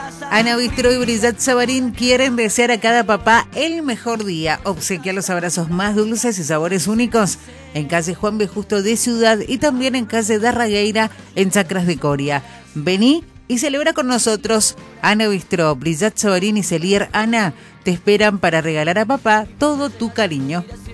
Ana Bistro y Brillat Sabarín quieren desear a cada papá el mejor día. Obsequia los abrazos más dulces y sabores únicos en calle Juan B. Justo de Ciudad y también en calle Darragueira en Chacras de Coria. Vení y celebra con nosotros. Ana Bistro, Brillat Sabarín y Celier Ana te esperan para regalar a papá todo tu cariño.